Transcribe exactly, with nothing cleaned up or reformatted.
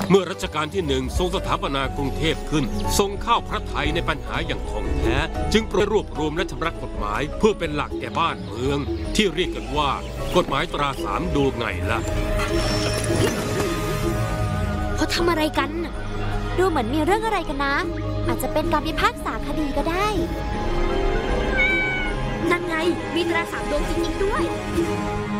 เมื่อรัชกาลที่หนึ่งทรงสถาปนากรุงเทพขึ้นทรงเข้าพระทัยในปัญหาอย่างถ่องแท้จึงรวบรวมและชำระกฎหมายเพื่อเป็นหลักแก่บ้านเมืองที่เรียกกันว่ากฎหมายตราสามดูไงล่ะเขาทำอะไรกันดูเหมือนมีเรื่องอะไรกันนะอาจจะเป็นการพิพากษาคดีก็ได้นั่นไงมีตราสามดวงจริงๆด้วย